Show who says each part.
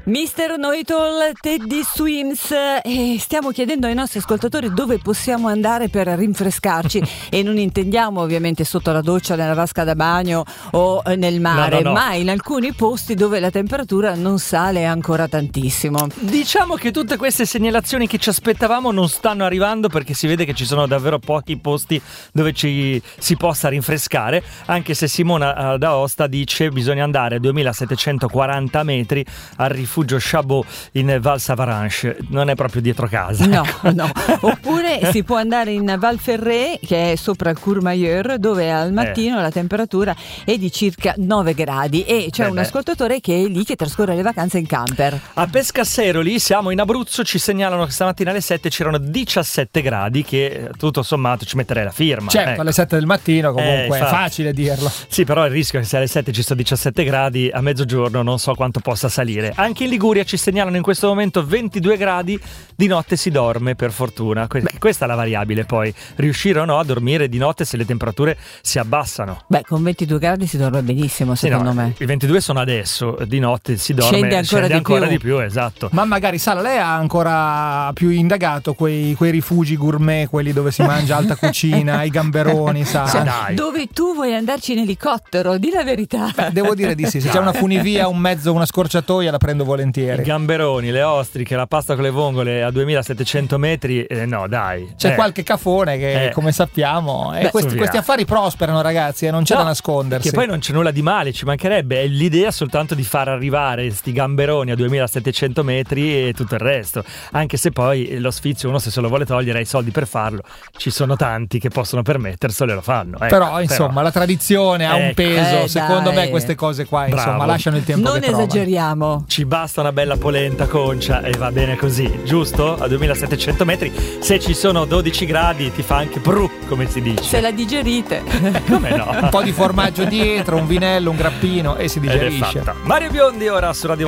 Speaker 1: Mr. Know-it-all, Teddy Swims, e stiamo chiedendo ai nostri ascoltatori dove possiamo andare per rinfrescarci e non intendiamo ovviamente sotto la doccia, nella vasca da bagno o nel mare,
Speaker 2: no.
Speaker 1: ma in alcuni posti dove la temperatura non sale ancora tantissimo.
Speaker 2: Diciamo che tutte queste segnalazioni che ci aspettavamo non stanno arrivando, perché si vede che ci sono davvero pochi posti dove si possa rinfrescare, anche se Simona d'Aosta dice bisogna andare a 2740 metri al rifugio Chabot in Val Savaranche, non è proprio dietro casa.
Speaker 1: No. Oppure si può andare in Val Ferret, che è sopra il Courmayeur, dove al mattino la temperatura è di circa 9 gradi e c'è un ascoltatore che è lì che trascorre le vacanze in camper.
Speaker 2: A Pescasseroli, siamo in Abruzzo, ci segnalano che stamattina alle 7 c'erano 17 gradi, che tutto sommato ci metterei la firma.
Speaker 3: Certo, alle 7 del mattino comunque è facile dirlo.
Speaker 2: Sì, però il rischio è che se alle 7 ci sono 17 gradi, a mezzogiorno non so quanto possa salire. Anche in Liguria ci segnalano in questo momento 22 gradi, di notte si dorme per fortuna. Questa è la variabile poi, riuscire o no a dormire di notte se le temperature si abbassano.
Speaker 1: Beh, con 22 gradi si dorme benissimo, secondo me.
Speaker 2: I 22 sono adesso, di notte si dorme, scende ancora di più, esatto.
Speaker 3: Ma magari Sala, lei ha ancora più indagato quei rifugi gourmet, quelli dove si mangia alta cucina, i gamberoni,
Speaker 2: dai.
Speaker 1: Dove tu vuoi andarci in elicottero, di la verità.
Speaker 3: Beh, devo dire di sì, se c'è una funivia, un mezzo, una scorciatoia la prendo volentieri.
Speaker 2: I gamberoni, le ostriche, la pasta con le vongole a 2700 metri, no dai.
Speaker 3: C'è qualche cafone che come sappiamo questi affari prosperano, ragazzi, e non c'è da nascondersi.
Speaker 2: Che poi non c'è nulla di male, ci mancherebbe, è l'idea soltanto di far arrivare sti gamberoni a 2700 metri e tutto il resto, anche se poi lo sfizio uno se se lo vuole togliere ha i soldi per farlo, ci sono tanti che possono permetterselo e lo fanno.
Speaker 3: Però insomma la tradizione ha un peso, secondo me queste cose qua insomma lasciano il tempo
Speaker 1: non
Speaker 3: che trovano.
Speaker 1: Esageriamo.
Speaker 2: Ci basta una bella polenta concia e va bene così, giusto? A 2700 metri, se ci sono 12 gradi ti fa anche bru, come si dice.
Speaker 1: Se la digerite.
Speaker 2: Come no?
Speaker 3: Un po' di formaggio dietro, un vinello, un grappino e si digerisce.
Speaker 2: Mario Biondi ora su Radio